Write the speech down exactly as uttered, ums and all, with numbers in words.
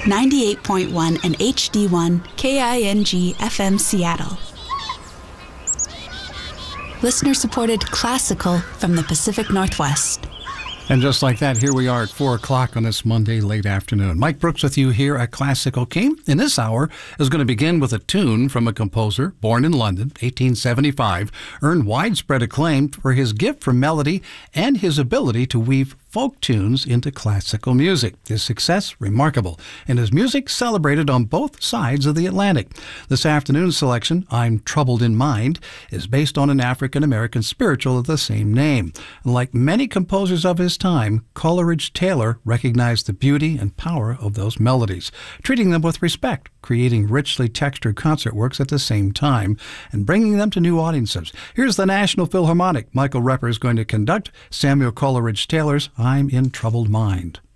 ninety-eight point one and H D one K I N G F M Seattle. Listener-supported classical from the Pacific Northwest. And just like that, here we are at four o'clock on this Monday late afternoon. Mike Brooks with you here at Classical King. In this hour is going to begin with a tune from a composer born in London, eighteen seventy-five, earned widespread acclaim for his gift for melody and his ability to weave folk tunes into classical music. His success remarkable, and his music celebrated on both sides of the Atlantic. This afternoon's selection, I'm Troubled in Mind, is based on an African-American spiritual of the same name. Like many composers of his time, Coleridge Taylor recognized the beauty and power of those melodies, treating them with respect, creating richly textured concert works at the same time, and bringing them to new audiences. Here's the National Philharmonic. Michael Repper is going to conduct Samuel Coleridge Taylor's I'm in Troubled Mind.